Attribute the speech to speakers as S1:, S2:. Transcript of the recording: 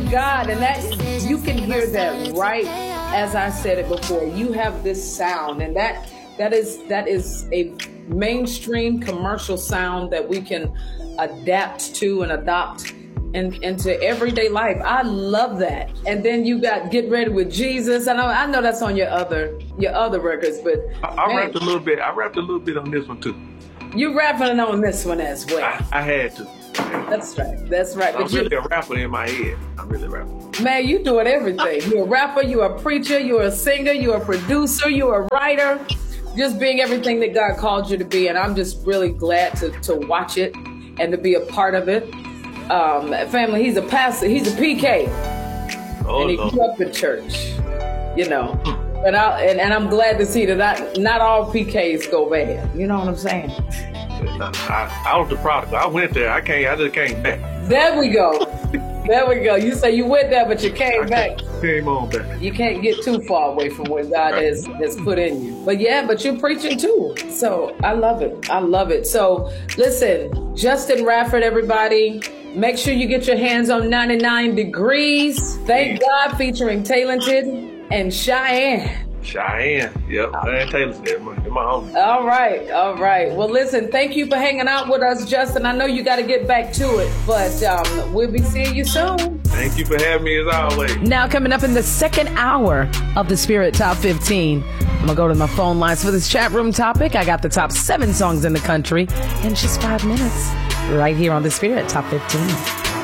S1: God. And that you can hear that right as I said it before. You have this sound, and that is a mainstream commercial sound that we can adapt to and adopt into everyday life. I love that. And then you got Get Ready with Jesus. I know that's on your other records, but
S2: I rapped a little bit. I rapped a little bit on this one too.
S1: You rapping on this one as well.
S2: I had to.
S1: That's right.
S2: I'm really a rapper in my head. I'm really a rapper.
S1: Man, you doing everything. You're a rapper, you're a preacher, you're a singer, you're a producer, you're a writer. Just being everything that God called you to be. And I'm just really glad to watch it and to be a part of it. Family, he's a pastor, he's a PK. And he grew up in church, you know. And I'm glad to see that not all PKs go bad. You know what I'm saying?
S2: I was the prodigal. I went there. I just came back.
S1: There we go. You say you went there, but you came back.
S2: Came on back.
S1: You can't get too far away from what God has put in you. But you're preaching too. So I love it. So listen, Justin Radford, everybody, make sure you get your hands on 99 Degrees. Thank God, featuring Talented and Cheyenne.
S2: Yep. Cheyenne Taylor said, my homie.
S1: All right. Well, listen, thank you for hanging out with us, Justin. I know you got to get back to it, but we'll be seeing you soon.
S2: Thank you for having me as always.
S1: Now, coming up in the second hour of the Spirit Top 15, I'm going to go to my phone lines for this chat room topic. I got the top 7 songs in the country in just 5 minutes right here on the Spirit Top 15.